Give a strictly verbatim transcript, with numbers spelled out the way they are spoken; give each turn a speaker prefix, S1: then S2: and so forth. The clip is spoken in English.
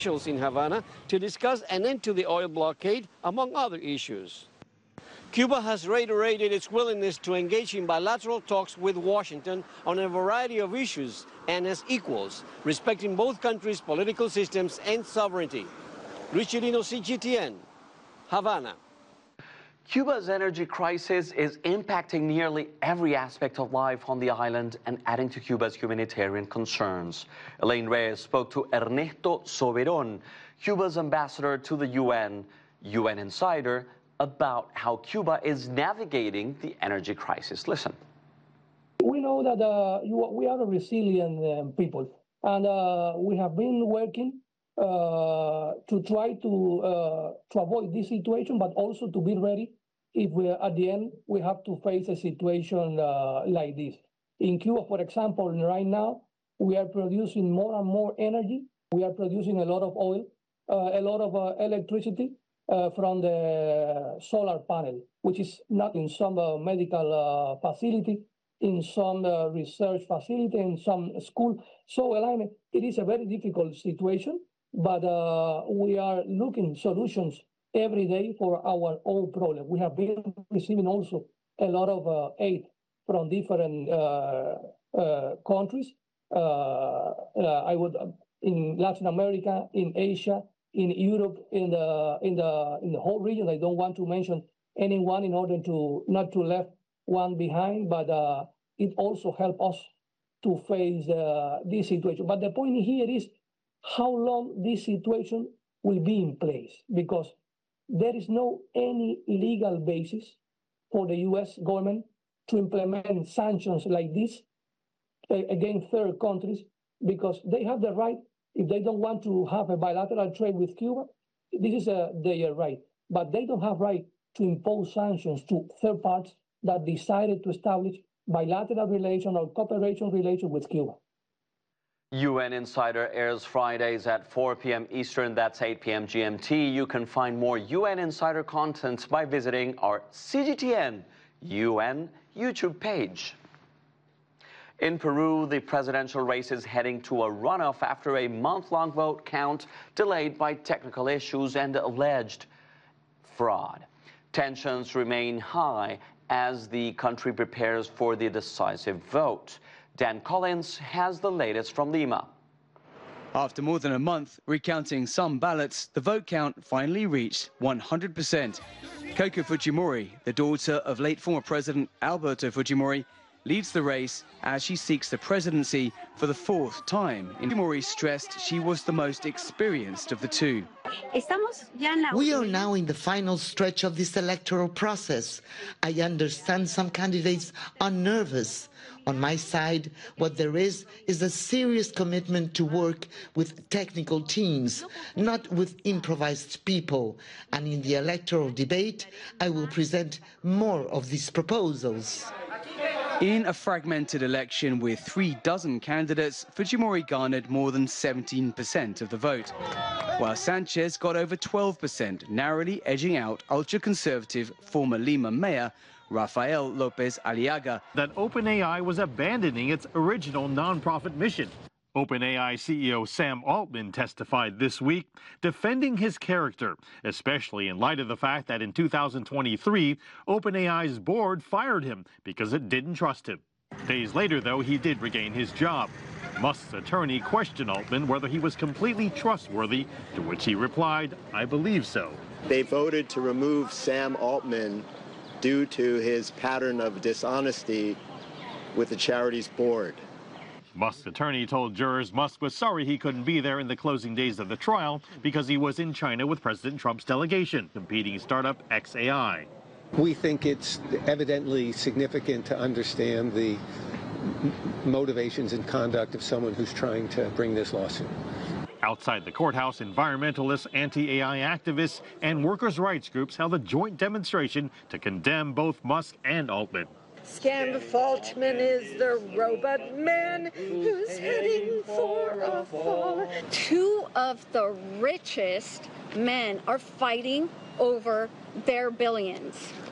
S1: officials in Havana to discuss an end to the oil blockade, among other issues. Cuba has reiterated its willingness to engage in bilateral talks with Washington on a variety of issues and as equals, respecting both countries' political systems and sovereignty. Luis Chirino, C G T N, Havana.
S2: Cuba's energy crisis is impacting nearly every aspect of life on the island and adding to Cuba's humanitarian concerns. Elaine Reyes spoke to Ernesto Soberon, Cuba's ambassador to the U N, U N Insider, about how Cuba is navigating the energy crisis. Listen.
S3: We know that uh, we are a resilient uh, people, and uh, we have been working uh, to try to uh, to avoid this situation, but also to be ready if we, at the end we have to face a situation uh, like this. In Cuba, for example, right now we are producing more and more energy. We are producing a lot of oil, uh, a lot of uh, electricity. Uh, from the solar panel, which is not in some uh, medical uh, facility, in some uh, research facility, in some school. So, Elaine, it is a very difficult situation, but uh, we are looking solutions every day for our own problem. We have been receiving also a lot of uh, aid from different uh, uh, countries. Uh, uh, I would in Latin America, in Asia, in Europe, in the in the in the whole region. I don't want to mention anyone in order to not to left one behind, but uh, it also helped us to face uh, this situation. But the point here is how long this situation will be in place, because there is no any legal basis for the U S government to implement sanctions like this against third countries, because they have the right. If they don't want to have a bilateral trade with Cuba, this is a, their right. But they don't have right to impose sanctions to third parties that decided to establish bilateral relation or cooperation relation with Cuba.
S2: U N Insider airs Fridays at four p m Eastern, that's eight p m G M T. You can find more U N Insider content by visiting our C G T N U N YouTube page. In Peru, the presidential race is heading to a runoff after a month-long vote count delayed by technical issues and alleged fraud. Tensions remain high as the country prepares for the decisive vote. Dan Collins has the latest from Lima.
S4: After more than a month recounting some ballots, the vote count finally reached one hundred percent. Keiko Fujimori, the daughter of late former President Alberto Fujimori, leads the race as she seeks the presidency for the fourth time. Fujimori stressed she was the most experienced of the two.
S5: We are now in the final stretch of this electoral process. I understand some candidates are nervous. On my side, what there is is a serious commitment to work with technical teams, not with improvised people. And in the electoral debate, I will present more of these proposals.
S4: In a fragmented election with three dozen candidates, Fujimori garnered more than seventeen percent of the vote, while Sanchez got over twelve percent, narrowly edging out ultra-conservative former Lima mayor Rafael Lopez Aliaga.
S6: That OpenAI was abandoning its original nonprofit mission. OpenAI C E O Sam Altman testified this week, defending his character, especially in light of the fact that in two thousand twenty-three, OpenAI's board fired him because it didn't trust him. Days later, though, he did regain his job. Musk's attorney questioned Altman whether he was completely trustworthy, to which he replied, "I believe so."
S7: They voted to remove Sam Altman due to his pattern of dishonesty with the charity's board.
S6: Musk's attorney told jurors Musk was sorry he couldn't be there in the closing days of the trial because he was in China with President Trump's delegation, competing startup X A I.
S8: We think it's evidently significant to understand the motivations and conduct of someone who's trying to bring this lawsuit.
S6: Outside the courthouse, environmentalists, anti-A I activists, and workers' rights groups held a joint demonstration to condemn both Musk and Altman.
S9: Sam Altman is the robot man who's heading for a fall.
S10: Two of the richest men are fighting over their billions.